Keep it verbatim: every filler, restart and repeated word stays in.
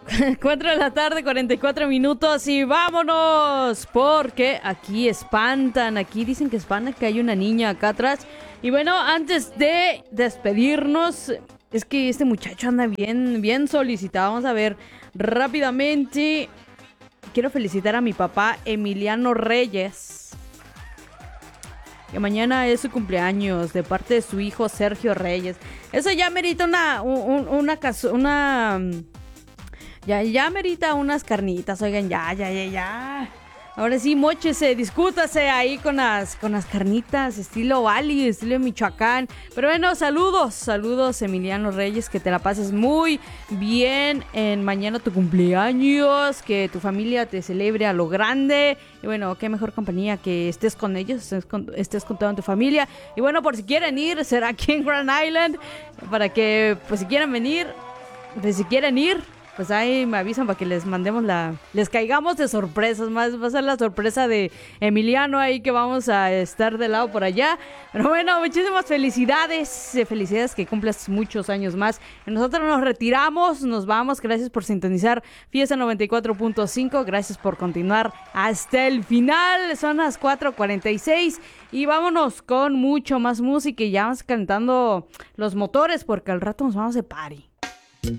cuatro de la tarde, cuarenta y cuatro minutos y vámonos, porque aquí espantan, aquí dicen que espantan que hay una niña acá atrás. Y bueno, antes de despedirnos, es que este muchacho anda bien, bien solicitado. Vamos a ver rápidamente. Quiero felicitar a mi papá Emiliano Reyes, que mañana es su cumpleaños, de parte de su hijo Sergio Reyes. Eso ya merita una, un, una, una, una Ya, ya merita unas carnitas, oigan, ya, ya, ya, ya. Ahora sí, móchese, discútase ahí con las, con las carnitas, estilo Bali, estilo Michoacán. Pero bueno, saludos, saludos Emiliano Reyes, que te la pases muy bien en mañana tu cumpleaños, que tu familia te celebre a lo grande. Y bueno, qué mejor compañía que estés con ellos, estés con, estés con toda tu familia. Y bueno, por si quieren ir, será aquí en Grand Island, para que, pues si quieren venir, pues si quieren ir, pues ahí me avisan para que les mandemos la... Les caigamos de sorpresas, más va a ser la sorpresa de Emiliano ahí, que vamos a estar de lado por allá. Pero bueno, muchísimas felicidades, felicidades, que cumplas muchos años más. Nosotros nos retiramos, nos vamos, gracias por sintonizar Fiesta noventa y cuatro punto cinco, gracias por continuar hasta el final, son las cuatro cuarenta y seis y vámonos con mucho más música y ya vamos calentando los motores porque al rato nos vamos de party.